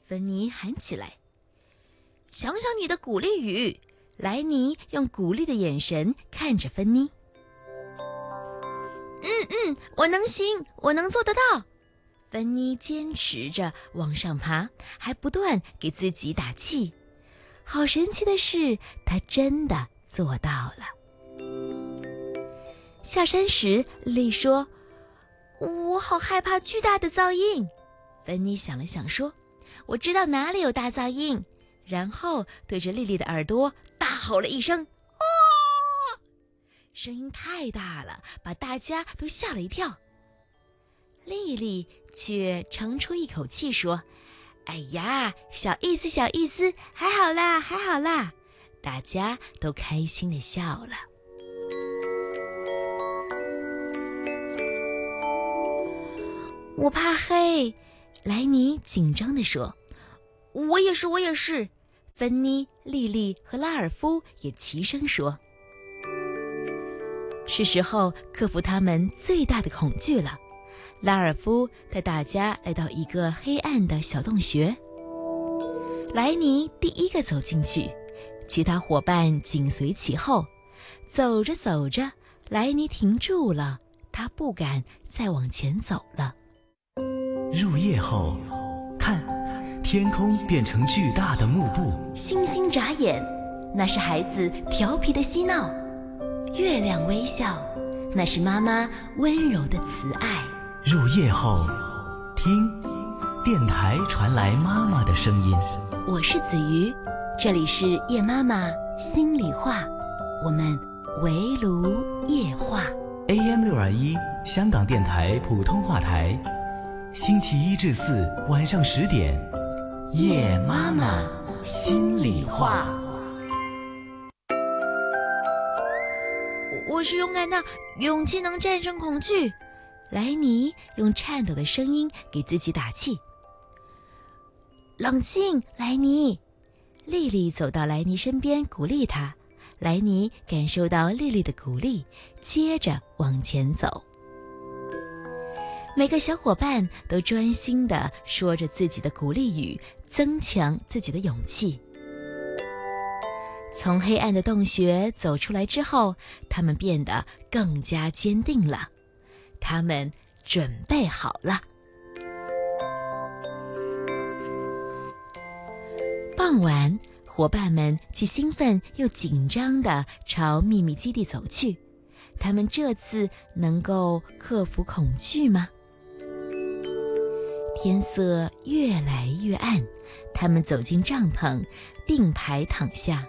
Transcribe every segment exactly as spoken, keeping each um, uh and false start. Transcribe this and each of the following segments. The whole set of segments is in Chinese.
芬妮喊起来。想想你的鼓励语，莱尼用鼓励的眼神看着芬妮。嗯嗯，我能行，我能做得到。芬妮坚持着往上爬，还不断给自己打气。好神奇的是，她真的做到了。下山时，莉说：“我好害怕巨大的噪音。”芬妮想了想说：“我知道哪里有大噪音。”然后对着莉莉的耳朵大吼了一声：“哦！”声音太大了，把大家都吓了一跳。莉莉却长出一口气说：“哎呀，小意思，小意思，还好啦，还好啦。”大家都开心地笑了。我怕黑，莱尼紧张地说。我也是，我也是。芬妮、莉莉和拉尔夫也齐声说。是时候克服他们最大的恐惧了。拉尔夫带大家来到一个黑暗的小洞穴。莱尼第一个走进去，其他伙伴紧随其后。走着走着，莱尼停住了，他不敢再往前走了。 入夜后，看，天空变成巨大的幕布。 星星眨眼，那是孩子调皮的嬉闹；月亮微笑，那是妈妈温柔的慈爱。 入夜后，听，电台传来妈妈的声音。 我是子瑜，这里是夜妈妈心里话，我们围炉夜话。 A M 六二一，香港电台普通话台，星期一至四晚上十点，夜妈妈心里话。 我是勇敢的，勇气能战胜恐惧。莱尼用颤抖的声音给自己打气。冷静，莱尼。莉莉走到莱尼身边鼓励他。莱尼感受到莉莉的鼓励，接着往前走。每个小伙伴都专心地说着自己的鼓励语，增强自己的勇气。从黑暗的洞穴走出来之后，他们变得更加坚定了。他们准备好了。傍晚，伙伴们既兴奋又紧张地朝秘密基地走去。他们这次能够克服恐惧吗？天色越来越暗，他们走进帐篷，并排躺下。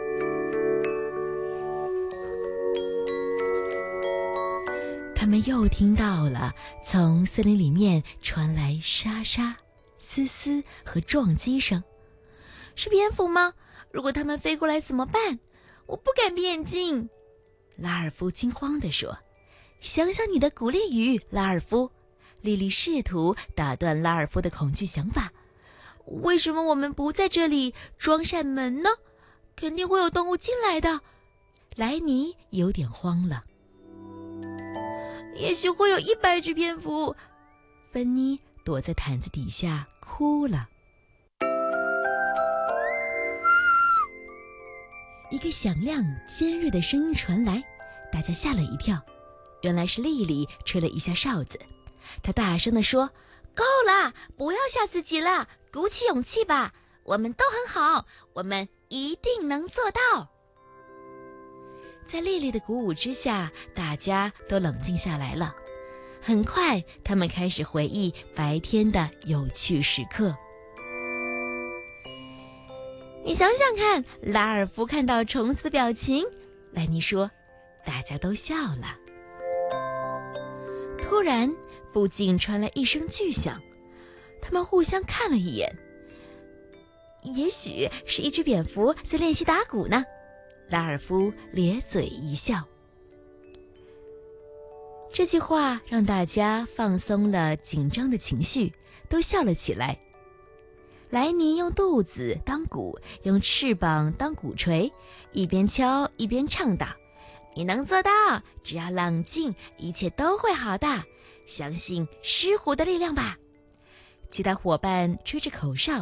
他们又听到了从森林里面传来沙沙、嘶嘶和撞击声。是蝙蝠吗？如果它们飞过来怎么办？我不敢闭眼睛。拉尔夫惊慌地说。想想你的鼓励语，拉尔夫。莉莉试图打断拉尔夫的恐惧想法。为什么我们不在这里装扇门呢？肯定会有动物进来的。莱尼有点慌了。也许会有一百只蝙蝠。芬妮躲在毯子底下哭了。一个响亮尖锐的声音传来，大家吓了一跳。原来是莉莉吹了一下哨子，她大声地说：够了，不要吓自己了，鼓起勇气吧，我们都很好，我们一定能做到。在莉莉的鼓舞之下，大家都冷静下来了。很快，他们开始回忆白天的有趣时刻。你想想看，拉尔夫看到虫子的表情。莱尼说，大家都笑了。突然，附近传来一声巨响，他们互相看了一眼。也许是一只蝙蝠在练习打鼓呢。拉尔夫咧嘴一笑。这句话让大家放松了紧张的情绪，都笑了起来。莱尼用肚子当鼓，用翅膀当鼓槌，一边敲一边唱道：你能做到，只要冷静，一切都会好的，相信狮虎的力量吧。其他伙伴吹着口哨，